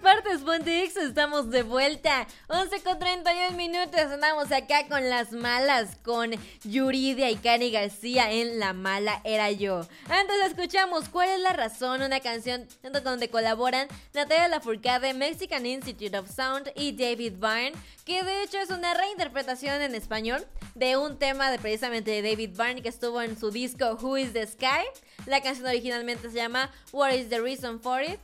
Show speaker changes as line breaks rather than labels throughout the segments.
partes, Pontex, estamos de vuelta. 11:31 andamos acá con las malas, con Yuridia y Cani García en La Mala Era Yo. Antes escuchamos ¿Cuál es la razón? Una canción donde colaboran Natalia Lafourcade, Mexican Institute of Sound y David Byrne, que de hecho es una reinterpretación en español de un tema de precisamente de David Byrne que estuvo en su disco Who is the Sky. La canción originalmente se llama What is the Reason for It.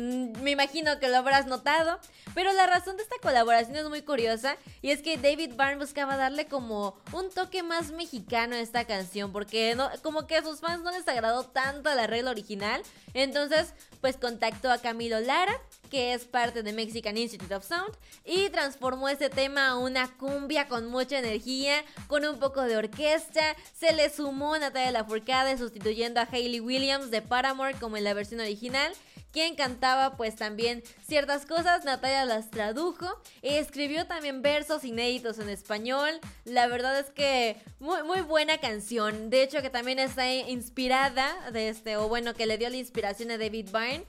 Me imagino que lo habrás notado, pero la razón de esta colaboración es muy curiosa, y es que David Byrne buscaba darle como un toque más mexicano a esta canción, porque no, como que a sus fans no les agradó tanto el arreglo original. Entonces pues contactó a Camilo Lara, que es parte de Mexican Institute of Sound, y transformó este tema a una cumbia con mucha energía, con un poco de orquesta. Se le sumó Natalia Lafourcade sustituyendo a Hayley Williams de Paramore como en la versión original, quien cantaba pues también ciertas cosas. Natalia las tradujo, escribió también versos inéditos en español. La verdad es que muy buena canción. De hecho que también está inspirada que le dio la inspiración a David Byrne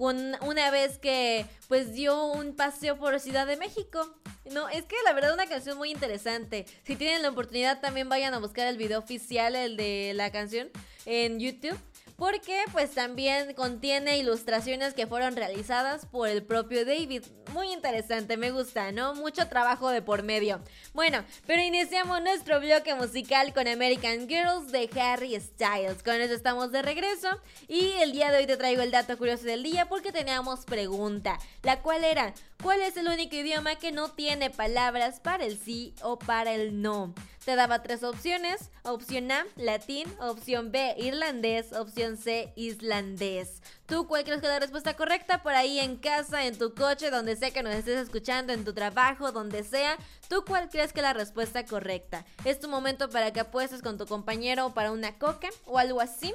una vez que pues dio un paseo por Ciudad de México. No, es que la verdad es una canción muy interesante. Si tienen la oportunidad también vayan a buscar el video oficial, el de la canción, en YouTube, porque pues también contiene ilustraciones que fueron realizadas por el propio David. Muy interesante, me gusta, ¿no? Mucho trabajo de por medio. Bueno, pero iniciamos nuestro bloque musical con American Girls de Harry Styles. Con eso estamos de regreso, y el día de hoy te traigo el dato curioso del día porque teníamos pregunta, la cual era: ¿cuál es el único idioma que no tiene palabras para el sí o para el no? Te daba 3 opciones: opción A, latín; opción B, irlandés; opción C, islandés. ¿Tú cuál crees que es la respuesta correcta? Por ahí en casa, en tu coche, donde sea que nos estés escuchando, en tu trabajo, donde sea, ¿tú cuál crees que es la respuesta correcta? Es tu momento para que apuestes con tu compañero para una coca o algo así.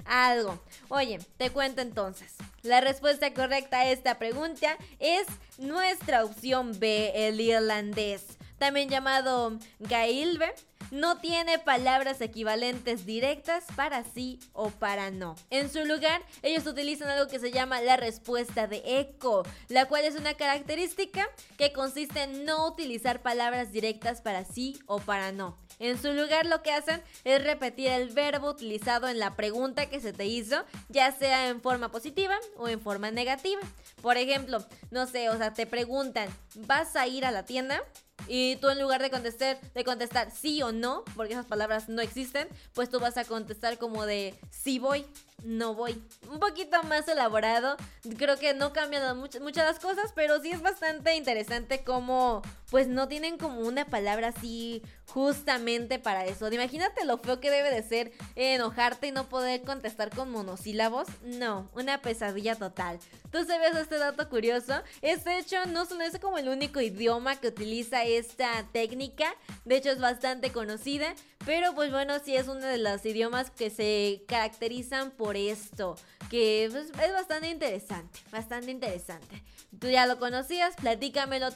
Oye, te cuento entonces. La respuesta correcta a esta pregunta es nuestra opción B, el irlandés, también llamado gailbe. No tiene palabras equivalentes directas para sí o para no. En su lugar, ellos utilizan algo que se llama la respuesta de eco, la cual es una característica que consiste en no utilizar palabras directas para sí o para no. En su lugar, lo que hacen es repetir el verbo utilizado en la pregunta que se te hizo, ya sea en forma positiva o en forma negativa. Por ejemplo, no sé, te preguntan: ¿vas a ir a la tienda? Y tú, en lugar de contestar sí o no, porque esas palabras no existen, pues tú vas a contestar como de sí voy, no voy. Un poquito más elaborado. Creo que no cambian muchas las cosas, pero sí es bastante interesante cómo pues no tienen como una palabra así justamente para eso. Imagínate lo feo que debe de ser enojarte y no poder contestar con monosílabos. No, una pesadilla total. ¿Tú sabes este dato curioso? De hecho, no es como el único idioma que utiliza esta técnica. De hecho, es bastante conocida, pero pues bueno, sí es uno de los idiomas que se caracterizan por esto, que pues, es bastante interesante, bastante interesante. ¿Tú ya lo conocías? Platícamelo.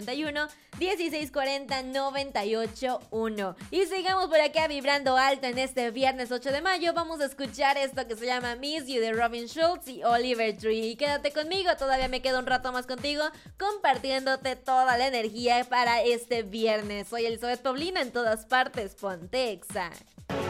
351-1640-981. Y sigamos por acá vibrando alto en este viernes 8 de mayo. Vamos a escuchar esto que se llama Miss You de Robin Schulz y Oliver Tree. Y quédate conmigo, todavía me queda un rato más contigo, compartiéndote toda la energía para este viernes. Soy Elizabeth Paulina, en todas partes, ponte Exa.